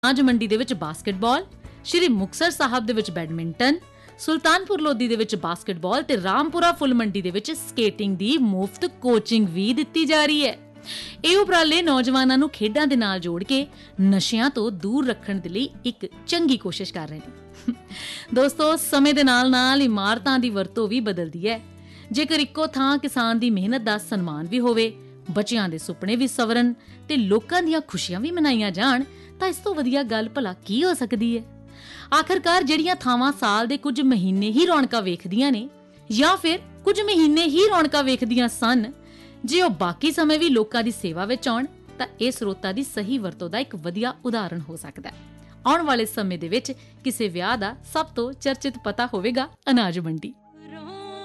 ਅਨਾਜ ਮੰਡੀ ਦੇ ਵਿੱਚ ਬਾਸਕਟਬਾਲ, ਸ਼੍ਰੀ ਮੁਕਤਸਰ ਸਾਹਿਬ ਦੇ ਵਿੱਚ ਬੈਡਮਿੰਟਨ, ਸੁਲਤਾਨਪੁਰ ਲੋਧੀ ਦੇ ਵਿੱਚ ਬਾਸਕਟਬਾਲ ਤੇ ਰਾਮਪੁਰਾ ਫੁੱਲ ਮੰਡੀ ਦੇ ਵਿੱਚ ਸਕੇਟਿੰਗ ਦੀ ਮੁਫਤ ਕੋਚਿੰਗ ਵੀ ਦਿੱਤੀ ਜਾ ਰਹੀ ਹੈ। ਇਹ ਉਪਰਾਲੇ ਨੌਜਵਾਨਾਂ ਨੂੰ ਖੇਡਾਂ ਦੇ ਨਾਲ ਜੋੜ ਕੇ ਨਸ਼ਿਆਂ ਤੋਂ ਦੂਰ ਰੱਖਣ ਦੇ ਲਈ ਇੱਕ ਚੰਗੀ ਕੋਸ਼ਿਸ਼ ਕਰ ਰਹੇ ਨੇ। ਦੋਸਤੋ, ਸਮੇਂ ਦੇ ਨਾਲ-ਨਾਲ ਇਮਾਰਤਾਂ ਦੀ ਵਰਤੋਂ ਵੀ ਬਦਲਦੀ ਹੈ। ਜੇਕਰ ਇੱਕੋ ਥਾਂ ਕਿਸਾਨ ਦੀ ਮਿਹਨਤ ਦਾ ਸਨਮਾਨ ਵੀ ਹੋਵੇ, ਬੱਚਿਆਂ ਦੇ ਸੁਪਨੇ ਵੀ ਸਵਰਨ ਤੇ ਲੋਕਾਂ ਦੀਆਂ ਖੁਸ਼ੀਆਂ ਵੀ ਮਨਾਈਆਂ ਜਾਣ ਤਾਂ ਇਸ ਤੋਂ ਵਧੀਆ ਗੱਲ ਭਲਾ ਕੀ ਹੋ ਸਕਦੀ ਹੈ। ਆਖਰਕਾਰ ਜਿਹੜੀਆਂ ਥਾਵਾਂ ਸਾਲ ਦੇ ਕੁਝ ਮਹੀਨੇ ਹੀ ਰੌਣਕਾਂ ਵੇਖਦੀਆਂ ਨੇ ਜਾਂ ਫਿਰ ਕੁਝ ਮਹੀਨੇ ਹੀ ਰੌਣਕਾਂ ਵੇਖਦੀਆਂ ਸਨ, ਜੇ ਉਹ ਬਾਕੀ ਸਮੇਂ ਵੀ ਲੋਕਾਂ ਦੀ ਸੇਵਾ ਵਿੱਚ ਆਉਣ ਤਾਂ ਇਹ ਸਰੋਤਾਂ ਦੀ ਸਹੀ ਵਰਤੋਂ ਦਾ ਇੱਕ ਵਧੀਆ ਉਦਾਹਰਣ ਹੋ ਸਕਦਾ ਹੈ। ਆਉਣ ਵਾਲੇ ਸਮੇਂ ਦੇ ਵਿੱਚ ਕਿਸੇ ਵਿਆਹ ਦਾ ਸਭ ਤੋਂ ਚਰਚਿਤ ਪਤਾ ਹੋਵੇਗਾ ਅਨਾਜ ਮੰਡੀ।